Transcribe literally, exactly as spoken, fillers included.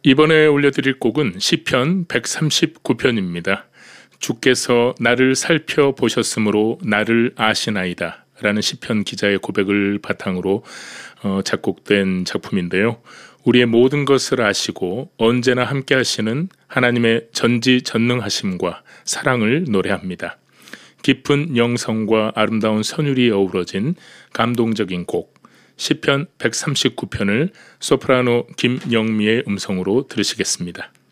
이번에 올려드릴 곡은 시편 백삼십구 편입니다. 주께서 나를 살펴보셨으므로 나를 아시나이다 라는 시편 기자의 고백을 바탕으로 어, 작곡된 작품인데요. 우리의 모든 것을 아시고 언제나 함께 하시는 하나님의 전지전능하심과 사랑을 노래합니다. 깊은 영성과 아름다운 선율이 어우러진 감동적인 곡 시편 백삼십구 편을 소프라노 김영미의 음성으로 들으시겠습니다.